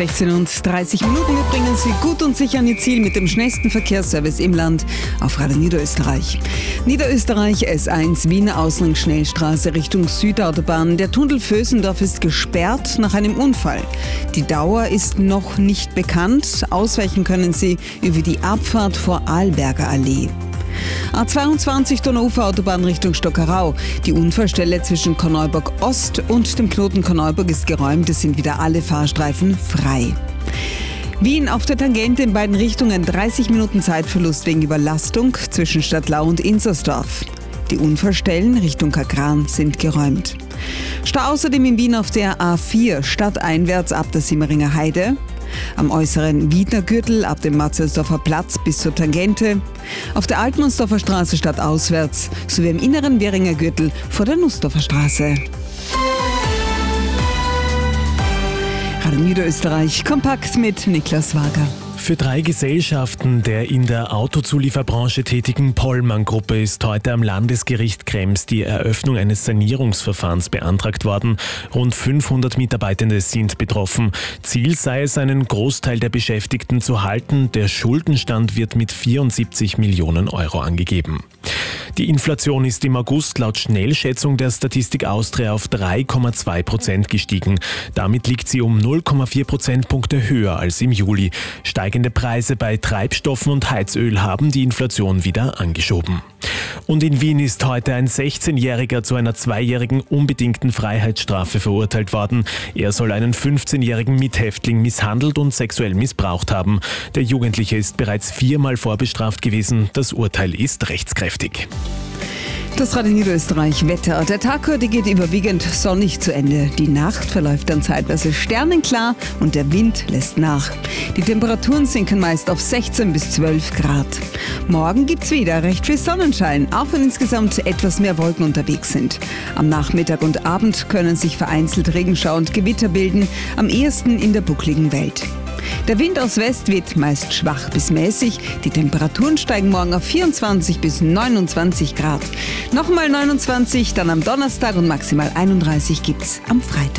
16:30 Wir bringen Sie gut und sicher an Ihr Ziel mit dem schnellsten Verkehrsservice im Land auf Radio Niederösterreich. Niederösterreich S1 Wiener Ausland-Schnellstraße Richtung Südautobahn. Der Tunnel Vösendorf ist gesperrt nach einem Unfall. Die Dauer ist noch nicht bekannt. Ausweichen können Sie über die Abfahrt vor Arlberger Allee. A22 Donauufer-Autobahn Richtung Stockerau. Die Unfallstelle zwischen Korneuburg Ost und dem Knoten Korneuburg ist geräumt. Es sind wieder alle Fahrstreifen frei. Wien auf der Tangente in beiden Richtungen. 30 Minuten Zeitverlust wegen Überlastung zwischen Stadtlau und Inzersdorf. Die Unfallstellen Richtung Kakran sind geräumt. Stau außerdem in Wien auf der A4 stadteinwärts ab der Simmeringer Heide. Am äußeren Wiedner Gürtel ab dem Matzelsdorfer Platz bis zur Tangente, auf der Altmannsdorfer Straße stadtauswärts sowie im inneren Währinger Gürtel vor der Nussdorfer Straße. Radio Niederösterreich kompakt mit Niklas Wager. Für 3 Gesellschaften der in der Autozulieferbranche tätigen Pollmann-Gruppe ist heute am Landesgericht Krems die Eröffnung eines Sanierungsverfahrens beantragt worden. Rund 500 Mitarbeitende sind betroffen. Ziel sei es, einen Großteil der Beschäftigten zu halten. Der Schuldenstand wird mit 74 Millionen Euro angegeben. Die Inflation ist im August laut Schnellschätzung der Statistik Austria auf 3,2% gestiegen. Damit liegt sie um 0,4 Prozentpunkte höher als im Juli. Steigende Preise bei Treibstoffen und Heizöl haben die Inflation wieder angeschoben. Und in Wien ist heute ein 16-Jähriger zu einer 2-jährigen unbedingten Freiheitsstrafe verurteilt worden. Er soll einen 15-jährigen Mithäftling misshandelt und sexuell missbraucht haben. Der Jugendliche ist bereits 4-mal vorbestraft gewesen. Das Urteil ist rechtskräftig. Das Radio Niederösterreich Wetter. Der Tag heute geht überwiegend sonnig zu Ende. Die Nacht verläuft dann zeitweise sternenklar und der Wind lässt nach. Die Temperaturen sinken meist auf 16 bis 12 Grad. Morgen gibt's wieder recht viel Sonnenschein, auch wenn insgesamt etwas mehr Wolken unterwegs sind. Am Nachmittag und Abend können sich vereinzelt Regenschauer und Gewitter bilden, am ehesten in der buckligen Welt. Der Wind aus West weht meist schwach bis mäßig. Die Temperaturen steigen morgen auf 24 bis 29 Grad. Nochmal 29, dann am Donnerstag und maximal 31 gibt's am Freitag.